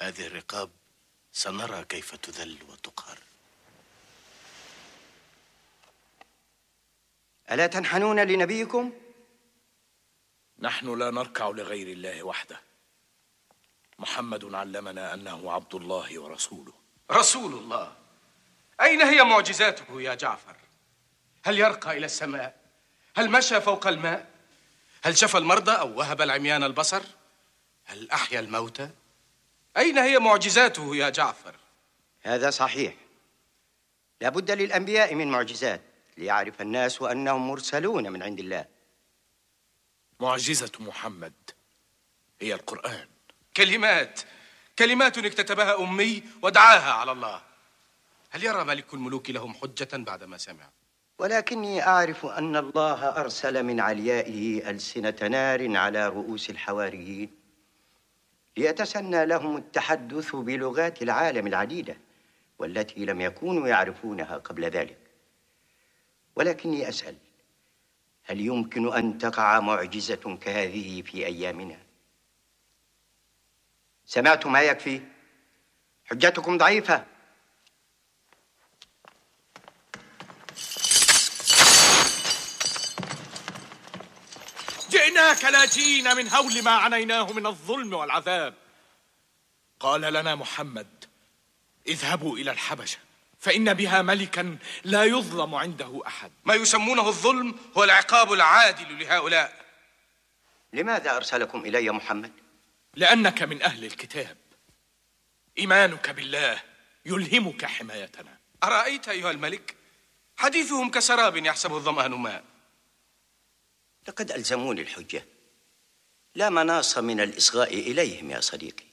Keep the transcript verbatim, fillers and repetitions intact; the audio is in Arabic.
هذه الرقاب سنرى كيف تذل وتقهر. ألا تنحنون لنبيكم؟ نحن لا نركع لغير الله وحده. محمد علمنا أنه عبد الله ورسوله. رسول الله؟ أين هي معجزاته يا جعفر؟ هل يرقى إلى السماء؟ هل مشى فوق الماء؟ هل شفى المرضى أو وهب العميان البصر؟ هل أحيا الموتى؟ أين هي معجزاته يا جعفر؟ هذا صحيح، لا بد للأنبياء من معجزات ليعرف الناس أنهم مرسلون من عند الله. معجزة محمد هي القرآن. كلمات كلمات اكتتبها أمي ودعاها على الله. هل يرى ملك الملوك لهم حجة بعدما سمع؟ ولكني أعرف أن الله أرسل من عليائه ألسنة نار على رؤوس الحواريين ليتسنى لهم التحدث بلغات العالم العديدة والتي لم يكونوا يعرفونها قبل ذلك. ولكني أسأل، هل يمكن أن تقع معجزة كهذه في أيامنا؟ سمعتم ما يكفي؟ حجتكم ضعيفة. جئناك لاجئين من هول ما عنيناه من الظلم والعذاب. قال لنا محمد: اذهبوا إلى الحبشة فإن بها ملكا لا يظلم عنده أحد. ما يسمونه الظلم هو العقاب العادل لهؤلاء. لماذا أرسلكم إلي محمد؟ لأنك من أهل الكتاب، إيمانك بالله يلهمك حمايتنا. أرأيت أيها الملك؟ حديثهم كسراب يحسبه الظمآن ماء. لقد ألزموني الحجة، لا مناص من الإصغاء إليهم يا صديقي.